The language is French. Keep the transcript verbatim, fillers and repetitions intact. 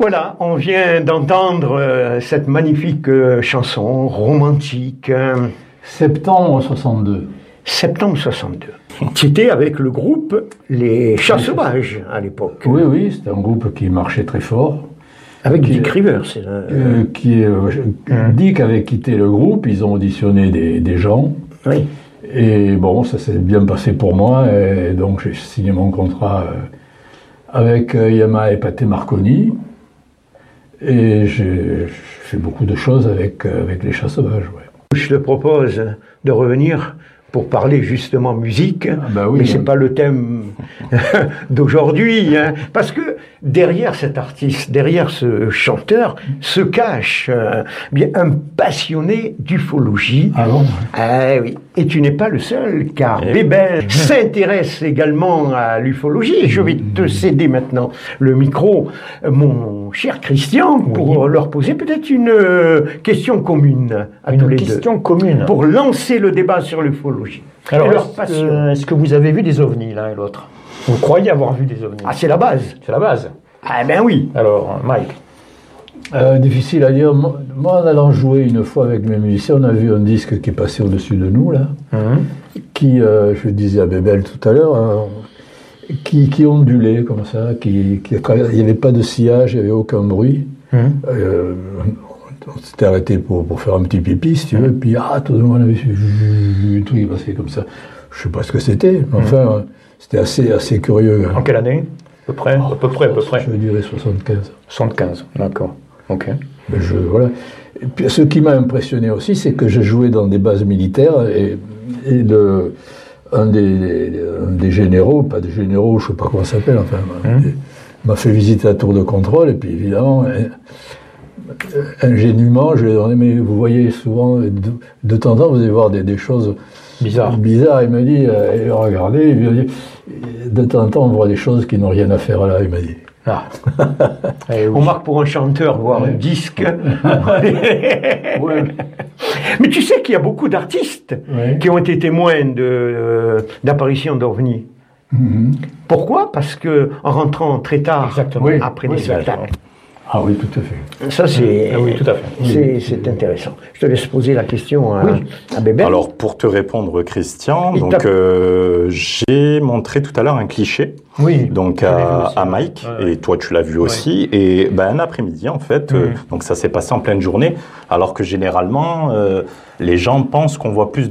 Voilà, on vient d'entendre euh, cette magnifique euh, chanson romantique. Hein. Septembre soixante-deux. Septembre soixante-deux. C'était avec le groupe Les Chats Sauvages à l'époque. Oui, oui, c'était un groupe qui marchait très fort. Avec qui, Dick Rivers. C'est euh, qui, euh, mmh. Dick avait quitté le groupe, ils ont auditionné des, des gens. Oui. Et bon, ça s'est bien passé pour moi, et donc j'ai signé mon contrat euh, avec euh, Yamaha et Pathé Marconi. Et j'ai fait beaucoup de choses avec, euh, avec les Chats Sauvages. Ouais. Je te propose de revenir pour parler justement musique, ah bah oui, mais c'est hein. pas le thème d'aujourd'hui, hein, parce que derrière cet artiste, derrière ce chanteur, se cache euh, bien un passionné d'ufologie. Ah bon? Ah oui. Et tu n'es pas le seul, car eh Bébel s'intéresse également à l'ufologie. Je vais te céder maintenant le micro, mon cher Christian, pour oui. leur poser peut-être une euh, question commune à une tous les deux. Une question commune. Pour lancer le débat sur l'ufologie. Alors, est-ce que, est-ce que vous avez vu des ovnis, l'un et l'autre? Vous croyez avoir vu des ovnis? Ah, c'est la base. C'est la base. Ah ben oui. Alors, Mike. Euh, difficile à dire. Moi, en allant jouer une fois avec mes musiciens, on a vu un disque qui est passé au-dessus de nous, là, mmh. qui, euh, je disais à Bébel tout à l'heure, hein, qui, qui ondulait comme ça, qui, qui, il n'y avait pas de sillage, il n'y avait aucun bruit. Mmh. Euh, on s'était arrêté pour, pour faire un petit pipi, si tu veux, mmh. puis ah, tout le monde avait vu, tout qui passait comme ça. Je ne sais pas ce que c'était, mais enfin, mmh. c'était assez, assez curieux. En quelle année? À peu près, à peu près, à peu près. Je dirais soixante-quinze. soixante-quinze, d'accord. Ok. Mais je, voilà. Et puis, ce qui m'a impressionné aussi, c'est que je jouais dans des bases militaires et, et le, un, des, un des généraux, pas des généraux, je ne sais pas comment ça s'appelle, enfin, mmh. m'a fait visiter la tour de contrôle et puis évidemment, ingénument, je lui ai demandé, mais vous voyez souvent, de, de temps en temps, vous allez voir des, des choses bizarres. Bizarres. Il m'a dit, euh, regardez, il m'a dit, de temps en temps, on voit des choses qui n'ont rien à faire là, il m'a dit. Ah. oui. On marque pour un chanteur voir ouais. un disque. ouais. Mais tu sais qu'il y a beaucoup d'artistes ouais. qui ont été témoins de, euh, d'apparitions d'ovnis. Mm-hmm. Pourquoi? Parce que en rentrant très tard Exactement. après oui, des spectacles. Ah oui, tout à fait. Ça, c'est, ah oui, tout à fait. c'est, c'est intéressant. Je te laisse poser la question à, oui. à Bébel. Alors, pour te répondre, Christian, donc, euh, j'ai montré tout à l'heure un cliché oui, donc à, à Mike, ouais, et toi, tu l'as vu ouais. aussi. Et ben, un après-midi, en fait, mmh. euh, donc ça s'est passé en pleine journée, alors que généralement, euh, les gens pensent qu'on voit plus